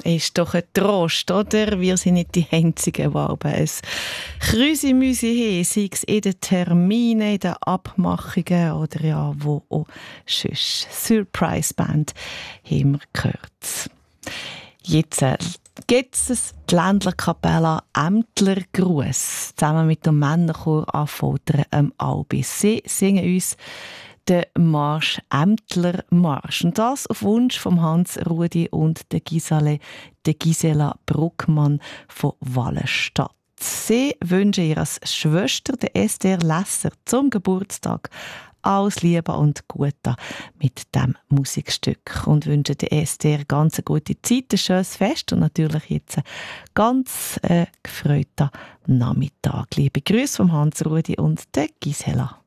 Ist doch ein Trost, oder? Wir sind nicht die Einzigen, die aber ein Krüsi-Müsi haben, sei es in den Terminen, in den Abmachungen oder ja, wo auch sonst. Surprise Band haben wir gehört. Jetzt gibt es die Ländlerkapelle Ämtler Gruß zusammen mit dem Männerchor Anfordern Albis. Sie singen uns den Marsch Ämtler Marsch. Und das auf Wunsch von Hans Rudi und der Gisela Bruckmann von Wallenstadt. Sie wünschen ihrer Schwester, der Esther Lesser, zum Geburtstag alles Liebe und Gute mit diesem Musikstück. Und wünschen der Esther ganz eine gute Zeit, ein schönes Fest und natürlich jetzt einen ganz gefreuten Nachmittag. Liebe Grüße von Hans Rudi und der Gisela.